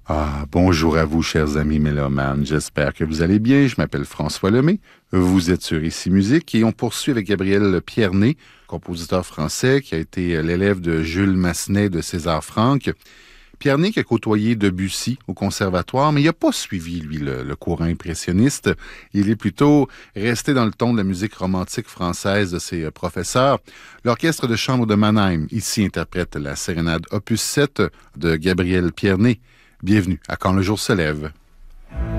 Bonjour à vous, chers amis mélomanes. J'espère que vous allez bien. Je m'appelle François Lemay. Vous êtes sur Ici Musique et on poursuit avec Gabriel Pierné, compositeur français qui a été l'élève de Jules Massenet de César Franck. Pierné qui a côtoyé Debussy au conservatoire, mais il n'a pas suivi, lui, le courant impressionniste. Il est plutôt resté dans le ton de la musique romantique française de ses professeurs. L'orchestre de chambre de Mannheim, ici, interprète la sérénade opus 7 de Gabriel Pierné. Bienvenue à Quand le jour se lève.